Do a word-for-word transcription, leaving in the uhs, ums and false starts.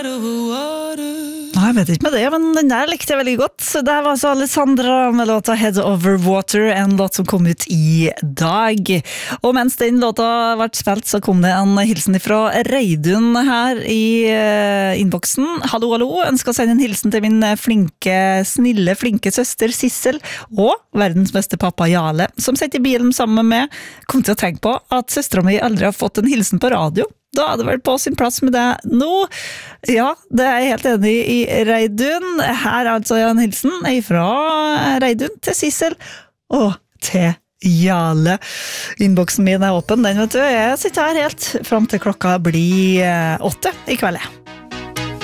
Nei, jeg vet ikke med det, men den der likte jeg veldig godt. Det her var altså Alessandra med låta Head Over Water, en låt som kom ut i dag. Og mens den låta ble spilt, så kom det en hilsen fra Reidun her i uh, innboksen. Hallo, hallo, ønsker å sende en hilsen til min flinke, snille, flinke søster Sissel, og verdens beste pappa Jarle, som sitter i bilen sammen med meg. Kom til å tenke på at søstera mi aldri har fått en hilsen på radio. Da hadde det vært på sin plass med det nå. Ja, det er jeg helt enig i, Reidun. Her er altså en hilsen fra Reidun til Sissel og til Jarle. Innboksen min er åpen, den vet du. Jeg sitter her helt frem til klokka blir åtte i kveld.